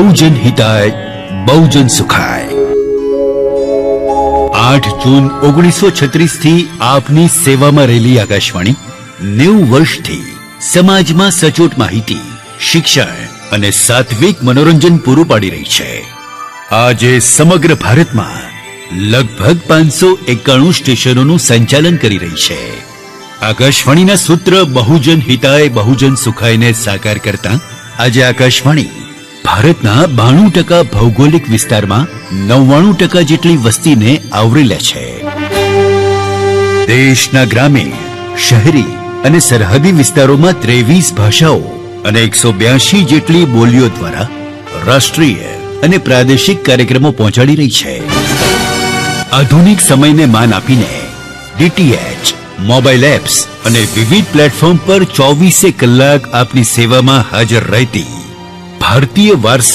बहुजन हिताय बहुजन सुखाय। 8 जून 1936 थी आपनी सेवामां रहेली आकाशवाणी 90 वर्षथी समाजमां सचोट माहिती, शिक्षण અને સાત્વિક મનોરંજન પૂરું પાડી રહી છે। આજે સમગ્ર ભારતમાં લગભગ 591 સ્ટેશનોનું સંચાલન કરી રહી છે। આકાશવાણીના સૂત્ર बहुजन हिताय बहुजन सुखायને સાકાર કરતા આજે આકાશવાણી ભારતના 92% ભૌગોલિક વિસ્તારમાં 99% જેટલી વસ્તીને આવરી લે છે। દેશના ગ્રામીણ, શહેરી અને સરહદી વિસ્તારોમાં 23 ભાષાઓ અને 182 જેટલી બોલીઓ દ્વારા રાષ્ટ્રીય અને પ્રાદેશિક કાર્યક્રમો પહોંચાડી રહી છે। આધુનિક સમયને માન આપીને ડીટીએચ, મોબાઈલ એપ્સ અને વિવિધ પ્લેટફોર્મ પર 24 કલાક આપની સેવામાં હાજર રહેતી ભારતીય વારસા